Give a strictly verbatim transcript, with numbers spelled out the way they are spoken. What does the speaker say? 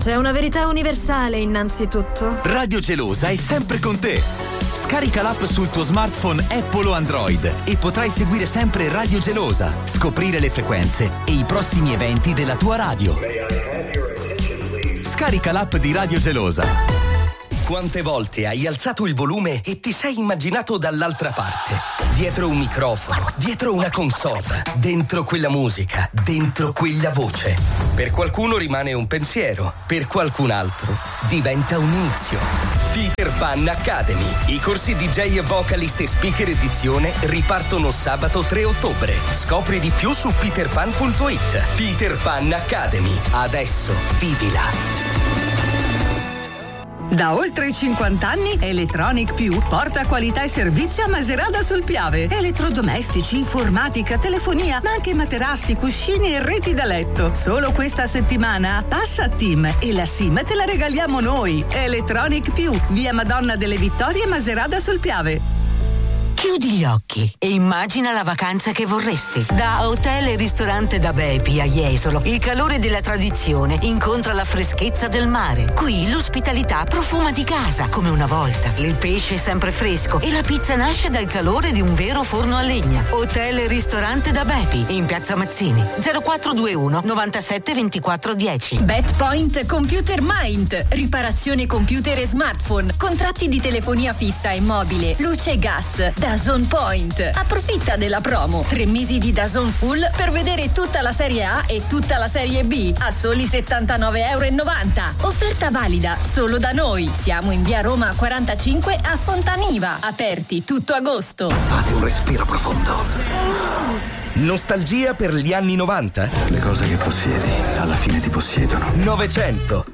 C'è una verità universale innanzitutto. Radio Gelosa è sempre con te. Scarica l'app sul tuo smartphone Apple o Android e potrai seguire sempre Radio Gelosa, scoprire le frequenze e i prossimi eventi della tua radio. Scarica l'app di Radio Gelosa. Quante volte hai alzato il volume e ti sei immaginato dall'altra parte? Dietro un microfono, dietro una console, dentro quella musica, dentro quella voce. Per qualcuno rimane un pensiero, per qualcun altro diventa un inizio. Peter Pan Academy. I corsi D J e vocalist e speaker edizione ripartono sabato tre ottobre. Scopri di più su peter pan punto it. Peter Pan Academy. Adesso vivila. Da oltre cinquanta anni Electronic Più porta qualità e servizio a Maserata sul Piave. Elettrodomestici, informatica, telefonia, ma anche materassi, cuscini e reti da letto. Solo questa settimana passa a Team e la SIM te la regaliamo noi. Electronic Più, via Madonna delle Vittorie, Maserata sul Piave. Chiudi gli occhi e immagina la vacanza che vorresti. Da Hotel e Ristorante da Bepi a Jesolo, il calore della tradizione incontra la freschezza del mare. Qui l'ospitalità profuma di casa, come una volta. Il pesce è sempre fresco e la pizza nasce dal calore di un vero forno a legna. Hotel e Ristorante da Bepi, in Piazza Mazzini, zero quattro due uno novantasette ventiquattro dieci. BetPoint Computer Mind, riparazione computer e smartphone, contratti di telefonia fissa e mobile, luce e gas. DAZN Point. Approfitta della promo. Tre mesi di DAZN Full per vedere tutta la serie A e tutta la serie B a soli settantanove e novanta euro. Offerta valida solo da noi. Siamo in via Roma quarantacinque a Fontaniva. Aperti tutto agosto. Fate un respiro profondo. Nostalgia per gli anni novanta? Le cose che possiedi alla fine ti possiedono. Novecento.